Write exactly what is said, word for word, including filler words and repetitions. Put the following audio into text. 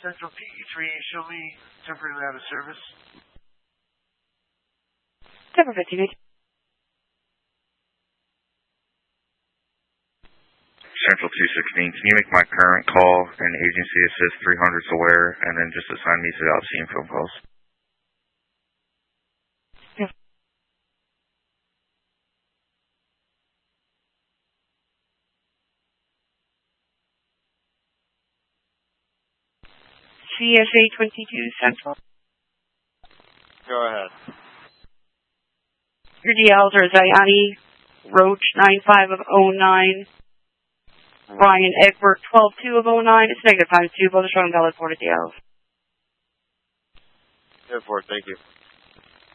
Central P E three, show me temporarily out of service. Temper fifteen. Central two sixteen, can you make my current call and agency assist three hundred aware, and then just assign me to the obscene phone calls? Yeah. C S A twenty-two Central. Go ahead. Your D Ls are Zayani, Roach nine five of oh nine, Ryan Egbert twelve two of oh nine. It's negative times two, both are showing valid for the D Ls. ten four, thank you.